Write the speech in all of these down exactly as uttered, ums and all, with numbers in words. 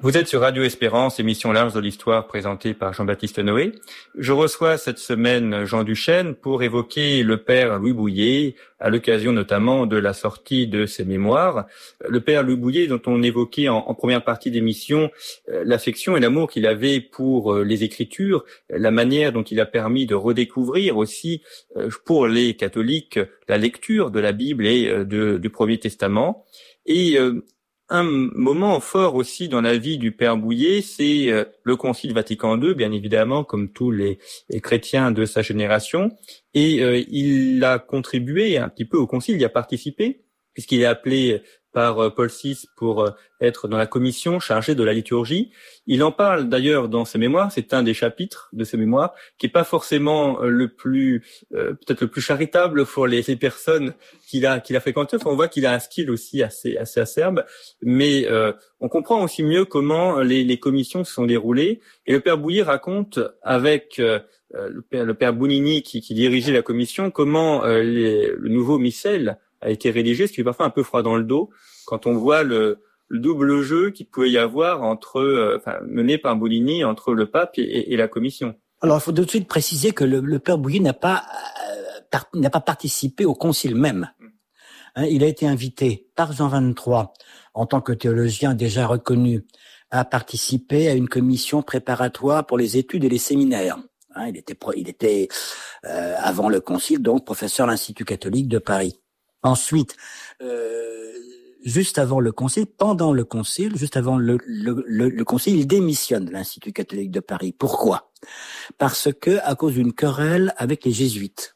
Vous êtes sur Radio Espérance, émission L'Arche de l'Histoire présentée par Jean-Baptiste Noé. Je reçois cette semaine Jean Duchesne pour évoquer le père Louis Bouyer, à l'occasion notamment de la sortie de ses mémoires. Le père Louis Bouyer, dont on évoquait en, en première partie d'émission euh, l'affection et l'amour qu'il avait pour euh, les Écritures, la manière dont il a permis de redécouvrir aussi euh, pour les catholiques la lecture de la Bible et euh, de, du Premier Testament. Et euh, un moment fort aussi dans la vie du père Bouyer, c'est euh, le Concile Vatican deux, bien évidemment, comme tous les, les chrétiens de sa génération. Et euh, il a contribué un petit peu au Concile, il y a participé, puisqu'il est appelé par euh, Paul six pour euh, être dans la commission chargée de la liturgie. Il en parle d'ailleurs dans ses mémoires, c'est un des chapitres de ses mémoires, qui est pas forcément euh, le plus, euh, peut-être le plus charitable pour les, les personnes qu'il a, qu'il a fréquentées. Enfin, on voit qu'il a un style aussi assez, assez acerbe, mais euh, on comprend aussi mieux comment les, les commissions se sont déroulées. Et le père Bouyer raconte avec euh, le père, le père Bounini qui, qui dirigeait la commission, comment euh, les, le nouveau missel a été rédigé, ce qui est parfois un peu froid dans le dos quand on voit le, le double jeu qu'il pouvait y avoir entre, euh, enfin, mené par Bounini entre le pape et, et, et la commission. Alors, il faut tout de suite préciser que le, le père Bouyer n'a pas euh, par, n'a pas participé au concile même. Hein, il a été invité par Jean vingt-trois en tant que théologien déjà reconnu à participer à une commission préparatoire pour les études et les séminaires. Hein, il était, il était euh, avant le concile donc professeur à l'Institut catholique de Paris. Ensuite, euh, juste avant le concile, pendant le concile, juste avant le, le, le, le concile, il démissionne de l'Institut catholique de Paris. Pourquoi ? Parce que à cause d'une querelle avec les jésuites,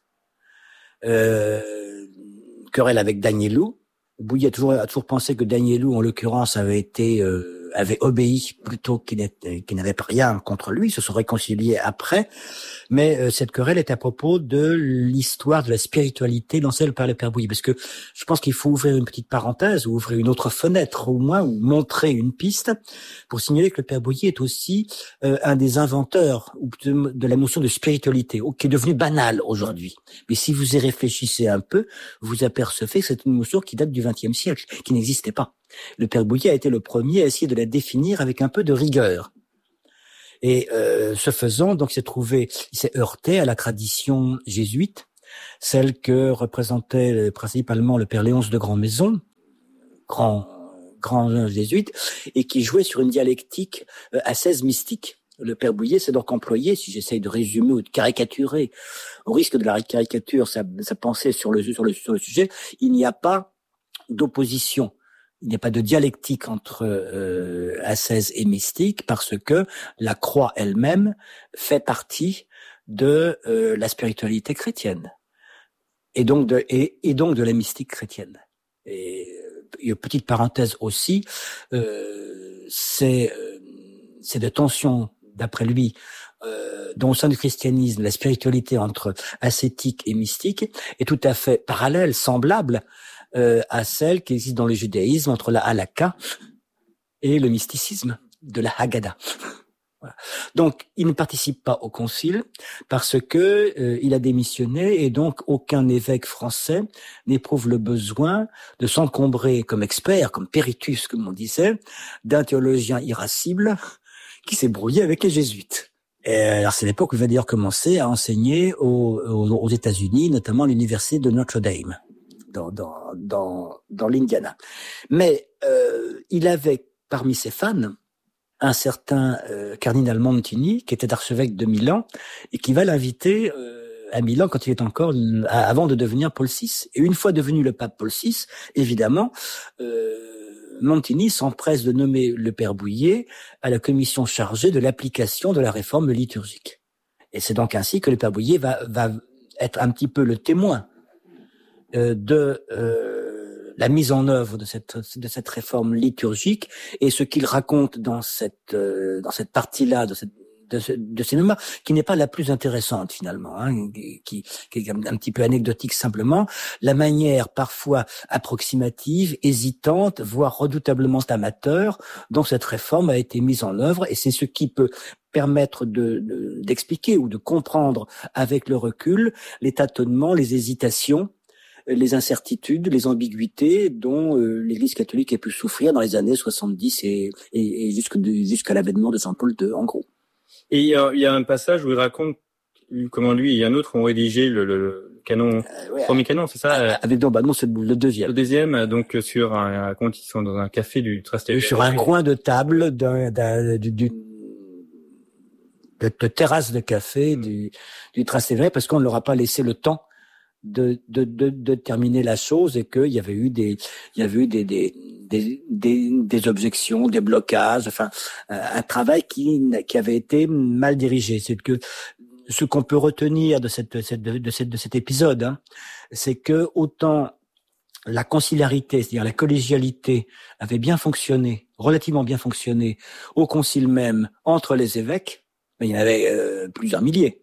euh, querelle avec Danielou. Bouyer a toujours, a toujours pensé que Danielou, en l'occurrence, avait été euh, avait obéi plutôt qu'il n'était, qu'il n'avait pas rien contre lui. Ils se sont réconciliés après. Mais euh, cette querelle est à propos de l'histoire de la spiritualité lancée par le père Bouyer. Parce que je pense qu'il faut ouvrir une petite parenthèse, ou ouvrir une autre fenêtre au moins, ou montrer une piste pour signaler que le père Bouyer est aussi euh, un des inventeurs de, de la notion de spiritualité, qui est devenue banale aujourd'hui. Mais si vous y réfléchissez un peu, vous apercevez que c'est une notion qui date du vingtième siècle, qui n'existait pas. Le père Bouyer a été le premier à essayer de la définir avec un peu de rigueur. Et euh, ce faisant, donc, il s'est trouvé, il s'est heurté à la tradition jésuite, celle que représentait principalement le père Léonce de Grandmaison, grand grand jésuite, et qui jouait sur une dialectique euh, ascèse mystique. Le père Bouyer s'est donc employé, si j'essaye de résumer ou de caricaturer, au risque de la caricature, sa, sa pensée sur le sur le sur le sujet, il n'y a pas d'opposition. Il n'y a pas de dialectique entre euh, ascèse et mystique parce que la croix elle-même fait partie de euh, la spiritualité chrétienne et donc de et, et donc de la mystique chrétienne. Et une petite parenthèse aussi, euh, c'est euh, c'est de tension d'après lui euh, dans le sein du christianisme, la spiritualité entre ascétique et mystique est tout à fait parallèle, semblable Euh, à celle qui existe dans le judaïsme entre la halakha et le mysticisme de la Haggadah. Voilà. Donc, il ne participe pas au concile parce que euh, il a démissionné et donc aucun évêque français n'éprouve le besoin de s'encombrer comme expert, comme Péritus, comme on disait, d'un théologien irascible qui s'est brouillé avec les jésuites. Et alors, c'est l'époque où il va d'ailleurs commencer à enseigner aux, aux, aux États-Unis, notamment à l'université de Notre Dame. Dans, dans, dans, dans l'Indiana. Mais euh, il avait parmi ses fans un certain euh, cardinal Montini, qui était archevêque de Milan, et qui va l'inviter euh, à Milan quand il est encore, à, avant de devenir Paul six. Et une fois devenu le pape Paul six, évidemment, euh, Montini s'empresse de nommer le père Bouyer à la commission chargée de l'application de la réforme liturgique. Et c'est donc ainsi que le père Bouyer va, va être un petit peu le témoin de euh, la mise en œuvre de cette de cette réforme liturgique et ce qu'il raconte dans cette euh, dans cette partie-là de cette de, ce, de ces mémoires qui n'est pas la plus intéressante finalement, hein, qui, qui est un petit peu anecdotique simplement, la manière parfois approximative, hésitante, voire redoutablement amateur dont cette réforme a été mise en œuvre, et c'est ce qui peut permettre de, de d'expliquer ou de comprendre avec le recul les tâtonnements, les hésitations les incertitudes, les ambiguïtés dont euh, l'Église catholique a pu souffrir dans les années soixante-dix et, et, et jusque de, jusqu'à l'avènement de Saint Paul deux, en gros. Et il y a, il y a un passage où il raconte comment lui et un autre ont rédigé le, le canon, euh, ouais, premier canon, c'est ça? Avec non, bah non, c'est le deuxième. Le deuxième, donc sur un, un compte, ils sont dans un café du Trastevere. Sur un coin de table d'un, d'un, du, du de, de terrasse de café du, du Trastevere, parce qu'on ne leur a pas laissé le temps de, de, de, de terminer la chose, et qu'il y avait eu des, il y avait eu des, des, des, des, des objections, des blocages, enfin, un travail qui, qui avait été mal dirigé. C'est que, ce qu'on peut retenir de cette, de cette, de cette, de cet épisode, hein, c'est que autant la conciliarité, c'est-à-dire la collégialité, avait bien fonctionné, relativement bien fonctionné, au concile même, entre les évêques, mais il y en avait euh, plusieurs milliers.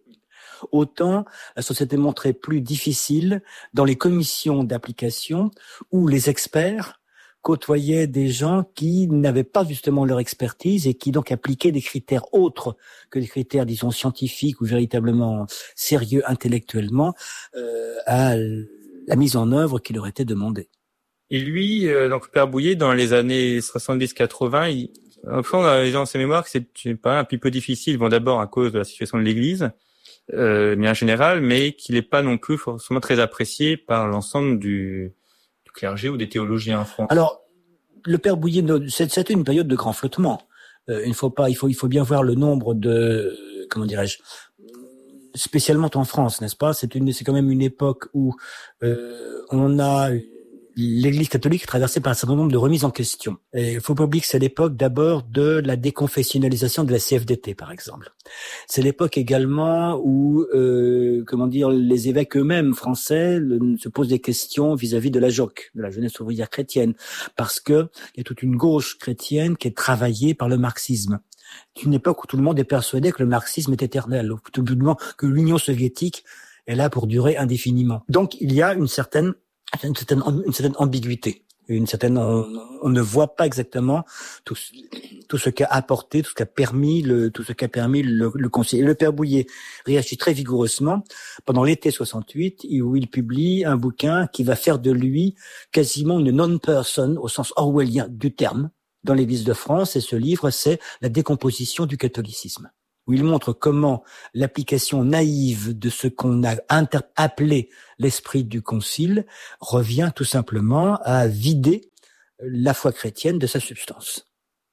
Autant ça s'était montré plus difficile dans les commissions d'application où les experts côtoyaient des gens qui n'avaient pas justement leur expertise et qui donc appliquaient des critères autres que des critères, disons, scientifiques ou véritablement sérieux intellectuellement euh, à la mise en œuvre qui leur était demandée. Et lui, euh, donc Père Bouillet, dans les années soixante-dix quatre-vingts, il, au fond, dans ses mémoires, c'est, c'est pas un petit peu difficile. Bon, d'abord à cause de la situation de l'Église, euh, mais en général, mais qu'il n'est pas non plus forcément très apprécié par l'ensemble du clergé ou des théologiens en France. Alors, le Père Bouillet, c'était une période de grand flottement. Euh, il faut pas, il faut, il faut bien voir le nombre de, comment dirais-je, spécialement en France, n'est-ce pas? C'est une, c'est quand même une époque où euh, on a l'Église catholique est traversée par un certain nombre de remises en question. Et il faut pas oublier que c'est l'époque d'abord de la déconfessionnalisation de la C F D T, par exemple. C'est l'époque également où, euh, comment dire, les évêques eux-mêmes français le, se posent des questions vis-à-vis de la J O C, de la jeunesse ouvrière chrétienne, parce que il y a toute une gauche chrétienne qui est travaillée par le marxisme. C'est une époque où tout le monde est persuadé que le marxisme est éternel, où tout le monde que l'Union soviétique est là pour durer indéfiniment. Donc il y a une certaine Une certaine, une certaine ambiguïté, une certaine, on, on ne voit pas exactement tout, tout ce qu'a apporté, tout ce qu'a permis le, tout ce qu'a permis le, le Concile. Et le Père Bouillet réagit très vigoureusement pendant l'été soixante-huit, où il publie un bouquin qui va faire de lui quasiment une non-person au sens orwellien du terme dans l'Église de France. Et ce livre, c'est La décomposition du catholicisme, où il montre comment l'application naïve de ce qu'on a inter- appelé l'esprit du concile revient tout simplement à vider la foi chrétienne de sa substance.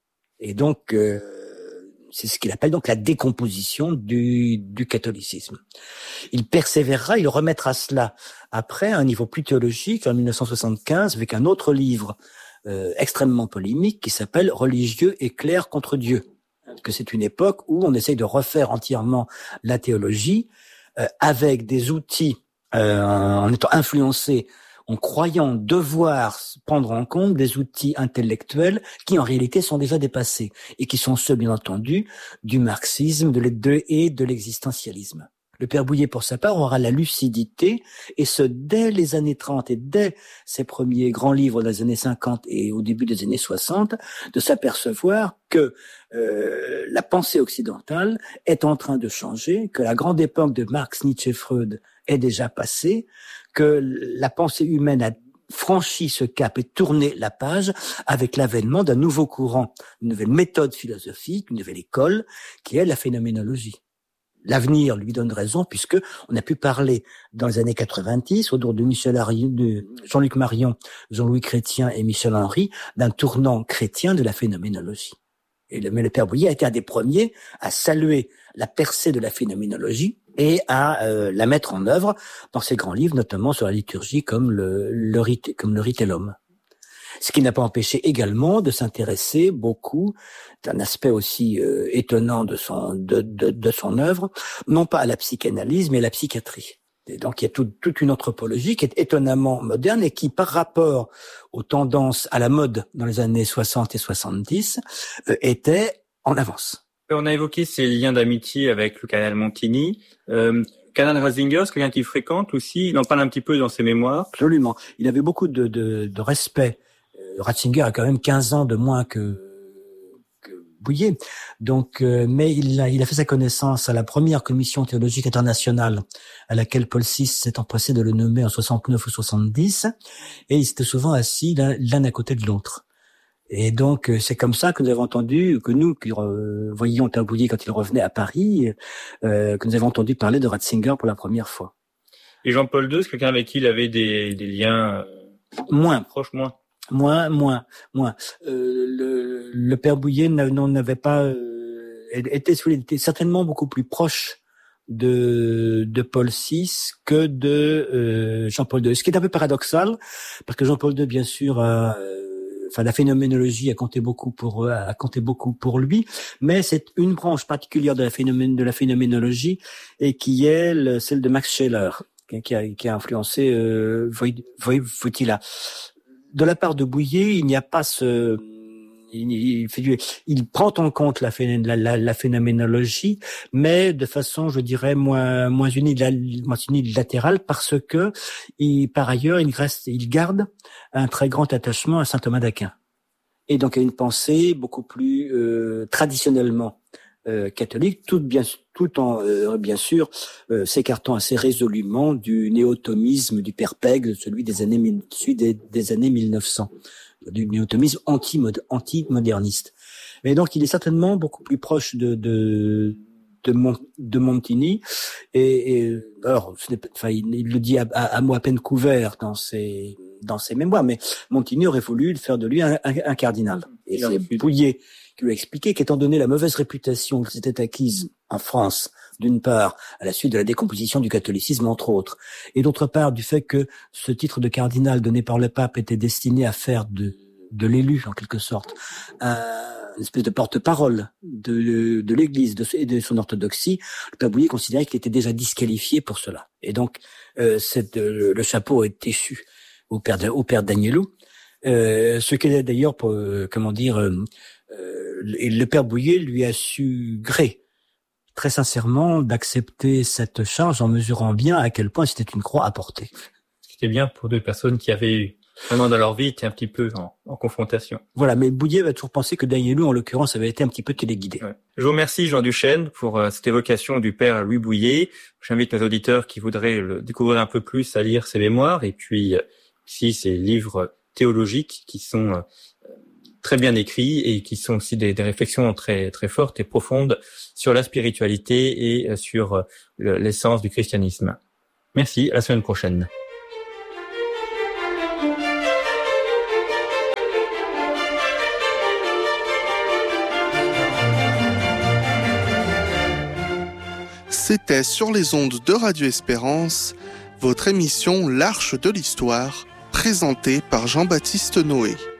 Et donc, euh, c'est ce qu'il appelle donc la décomposition du, du catholicisme. Il persévérera, il remettra cela après à un niveau plus théologique en dix-neuf cent soixante-quinze avec un autre livre euh, extrêmement polémique qui s'appelle Religieux et clercs contre Dieu. Que c'est une époque où on essaye de refaire entièrement la théologie euh, avec des outils, euh, en étant influencé, en croyant devoir prendre en compte des outils intellectuels qui en réalité sont déjà dépassés et qui sont ceux, bien entendu, du marxisme de de, et de l'existentialisme. Le Père Bouillet, pour sa part, aura la lucidité, et ce, dès les années trente et dès ses premiers grands livres des années cinquante et au début des années soixante, de s'apercevoir que euh, la pensée occidentale est en train de changer, que la grande époque de Marx, Nietzsche, Freud est déjà passée, que la pensée humaine a franchi ce cap et tourné la page avec l'avènement d'un nouveau courant, une nouvelle méthode philosophique, une nouvelle école, qui est la phénoménologie. L'avenir lui donne raison, puisque on a pu parler dans les années quatre-vingt-dix, autour de Michel Henry, de Jean-Luc Marion, Jean-Louis Chrétien et Michel Henry, d'un tournant chrétien de la phénoménologie. Et le, mais le Père Bouillet a été un des premiers à saluer la percée de la phénoménologie et à euh, la mettre en œuvre dans ses grands livres, notamment sur la liturgie, comme le, le rite, comme le rite et l'homme. Ce qui n'a pas empêché également de s'intéresser beaucoup d'un aspect aussi euh, étonnant de son de, de de son œuvre, non pas à la psychanalyse mais à la psychiatrie. Et donc il y a tout, toute une anthropologie qui est étonnamment moderne et qui, par rapport aux tendances à la mode dans les années soixante et soixante-dix, euh, était en avance. On a évoqué ses liens d'amitié avec le cardinal Montini. Euh, Cardinal Ratzinger, c'est quelqu'un qui fréquente aussi. Il en parle un petit peu dans ses mémoires. Absolument. Il avait beaucoup de, de, de respect. Ratzinger a quand même quinze ans de moins que, que Bouillet. Donc, euh, mais il a, il a fait sa connaissance à la première commission théologique internationale à laquelle Paul six s'est empressé de le nommer en soixante-neuf ou soixante-dix, et ils étaient souvent assis l'un, l'un à côté de l'autre. Et donc, c'est comme ça que nous avons entendu, que nous, qui euh, voyions Père Bouillet quand il revenait à Paris, euh, que nous avons entendu parler de Ratzinger pour la première fois. Et Jean-Paul deux, c'est quelqu'un avec qui il avait des, des liens moins proches, moins Moins, moins, moins. Euh, le, le Père Bouillet n'avait pas, euh, était, était certainement beaucoup plus proche de, de Paul six que de euh, Jean-Paul deux. Ce qui est un peu paradoxal, parce que Jean-Paul deux, bien sûr, euh, enfin la phénoménologie a compté beaucoup pour a compté beaucoup pour lui, mais c'est une branche particulière de la phénomène de la phénoménologie et qui est le, celle de Max Scheler, qui a, qui a influencé euh, Wojtyła. De la part de Bouillet, il n'y a pas ce, il, il, fait du, il prend en compte la, la, la, la phénoménologie, mais de façon, je dirais, moins, moins unilatérale, parce que, il, par ailleurs, il reste, il garde un très grand attachement à saint Thomas d'Aquin. Et donc, il y a une pensée beaucoup plus euh, traditionnellement Euh, catholique, tout bien, tout en euh, bien sûr euh, s'écartant assez résolument du néo-thomisme du Père Pègle, celui des années celui des, des années mille neuf cents, du néo-thomisme anti-mod, anti-moderniste. Mais donc il est certainement beaucoup plus proche de de de, Mon, de Montini et, et alors ce n'est pas, enfin il, il le dit à, à, à mot à peine couvert dans ses dans ses mémoires, mais Montini aurait voulu faire de lui un, un, un cardinal. Et c'est Bouillet qui lui a expliqué qu'étant donné la mauvaise réputation qui s'était acquise en France, d'une part, à la suite de la décomposition du catholicisme, entre autres, et d'autre part, du fait que ce titre de cardinal donné par le pape était destiné à faire de, de l'élu, en quelque sorte, un, une espèce de porte-parole de, de l'Église de, et de son orthodoxie, le Père Bouillet considérait qu'il était déjà disqualifié pour cela. Et donc, euh, cette, le, le chapeau est échu au père, au père Danielou, euh, ce qui est d'ailleurs, pour, euh, comment dire, euh, euh, et le Père Bouillet lui a su gré, très sincèrement, d'accepter cette charge en mesurant bien à quel point c'était une croix à porter. C'était bien pour deux personnes qui avaient vraiment dans leur vie été un petit peu en, en confrontation. Voilà, mais Bouillet va toujours penser que Danielou, en l'occurrence, avait été un petit peu téléguidé. Ouais. Je vous remercie, Jean Duchesne, pour euh, cette évocation du Père Louis Bouillet. J'invite nos auditeurs qui voudraient le découvrir un peu plus à lire ses mémoires et puis euh, ici ses livres théologiques qui sont euh, très bien écrits et qui sont aussi des, des réflexions très très fortes et profondes sur la spiritualité et euh, sur euh, le, l'essence du christianisme. Merci, à la semaine prochaine. C'était sur les ondes de Radio Espérance, votre émission L'Arche de l'Histoire, présentée par Jean-Baptiste Noé.